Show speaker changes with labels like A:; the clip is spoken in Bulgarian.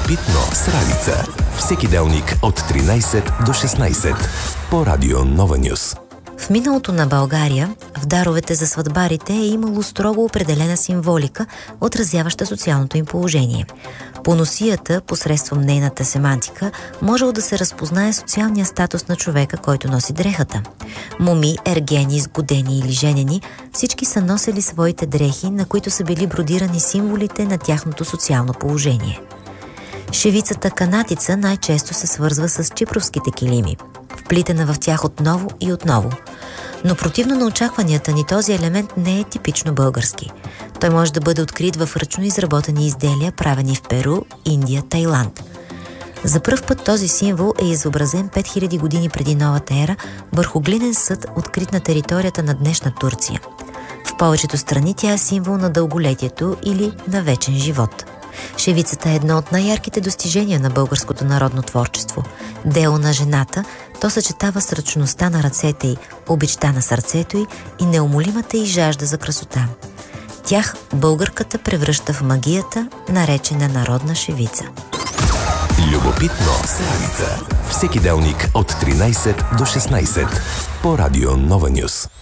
A: Любопитно с Ралица. Всеки делник от 13 до 16 по Радио Нова Нюс.
B: В миналото на България в даровете за сватбарите е имало строго определена символика, отразяваща социалното им положение. По носията, посредством нейната семантика, можело да се разпознае социалния статус на човека, който носи дрехата. Моми, ергени, сгодени или женени, всички са носили своите дрехи, на които са били бродирани символите на тяхното социално положение. Шевицата канатица най-често се свързва с чипровските килими, вплитана в тях отново и отново. Но противно на очакванията ни, този елемент не е типично български. Той може да бъде открит в ръчно изработени изделия, правени в Перу, Индия, Тайланд. За пръв път този символ е изобразен 5000 години преди новата ера върху глинен съд, открит на територията на днешна Турция. В повечето страни тя е символ на дълголетието или на вечен живот. Шевицата е едно от най-ярките достижения на българското народно творчество. Дело на жената, то съчетава с ръчността на ръцете й, обичта на сърцето й и неумолимата й жажда за красота. Тях българката превръща в магията, наречена народна шевица.
A: Любопитно с Ралица. Всеки делник от 13 до 16 по Радио Нова Нюс.